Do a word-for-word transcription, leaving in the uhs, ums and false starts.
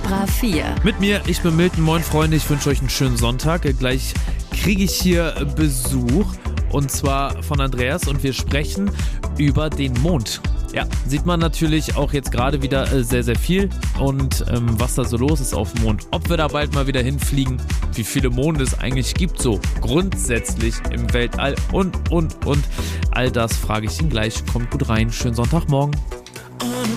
Vibra vier. Mit mir, ich bin Milton. Moin Freunde, ich wünsche euch einen schönen Sonntag. Gleich kriege ich hier Besuch und zwar von Andreas und wir sprechen über den Mond. Ja, sieht man natürlich auch jetzt gerade wieder äh, sehr, sehr viel und ähm, was da so los ist auf dem Mond. Ob wir da bald mal wieder hinfliegen, wie viele Monde es eigentlich gibt, so grundsätzlich im Weltall und, und, und. All das frage ich ihn gleich. Kommt gut rein. Schönen Sonntagmorgen.